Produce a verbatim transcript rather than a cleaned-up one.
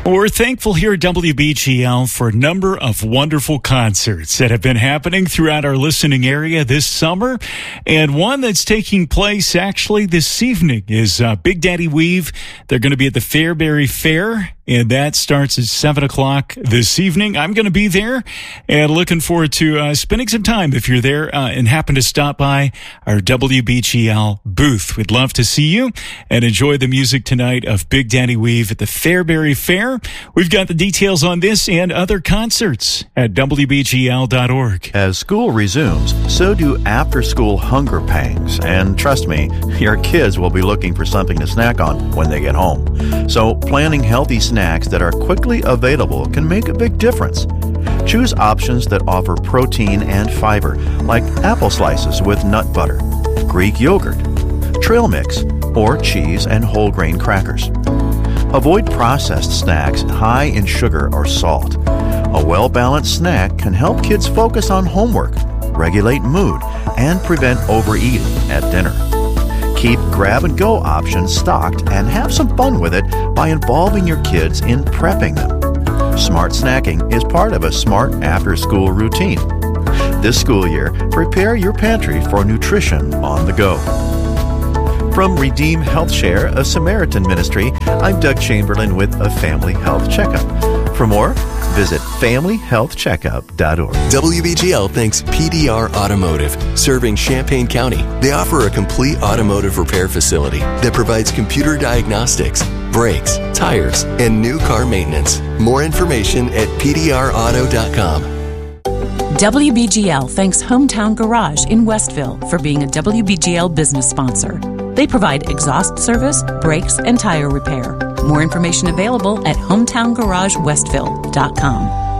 We're thankful here at W B G L for a number of wonderful concerts that have been happening throughout our listening area this summer. And one that's taking place actually this evening is uh, Big Daddy Weave. They're going to be at the Fairbury Fair, and that starts at seven o'clock this evening. I'm going to be there and looking forward to uh, spending some time if you're there uh, and happen to stop by our W B G L booth. We'd love to see you and enjoy the music tonight of Big Daddy Weave at the Fairbury Fair. We've got the details on this and other concerts at W B G L dot org. As school resumes, so do after-school hunger pangs. And trust me, your kids will be looking for something to snack on when they get home. So planning healthy snacks that are quickly available can make a big difference. Choose options that offer protein and fiber, like apple slices with nut butter, Greek yogurt, trail mix, or cheese and whole grain crackers. Avoid processed snacks high in sugar or salt. A well-balanced snack can help kids focus on homework, regulate mood, and prevent overeating at dinner. Keep grab-and-go options stocked and have some fun with it by involving your kids in prepping them. Smart snacking is part of a smart after-school routine. This school year, prepare your pantry for nutrition on the go. From Redeem Health Share, a Samaritan ministry, I'm Doug Chamberlain with a Family Health Checkup. For more, visit family health checkup dot org. W B G L thanks P D R Automotive, serving Champaign County. They offer a complete automotive repair facility that provides computer diagnostics, brakes, tires, and new car maintenance. More information at P D R auto dot com. W B G L thanks Hometown Garage in Westville for being a W B G L business sponsor. They provide exhaust service, brakes, and tire repair. More information available at hometown garage westville dot com.